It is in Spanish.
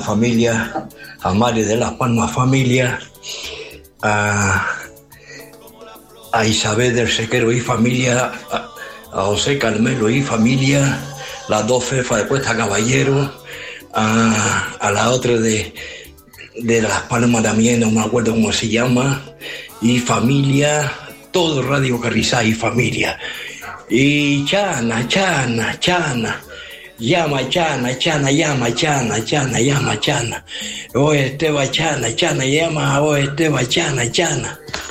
familia, a Mario de Las Palmas familia, a Isabel del Sequero y familia, a José Carmelo y familia, las dos Fefas de Cuesta Caballero, a la otra de Las Palmas también, no me acuerdo cómo se llama, y familia, todo Radio Carrizal y familia. Y Chana, llama Chana. Oh Esteban Chana, llama, oh Esteban Chana.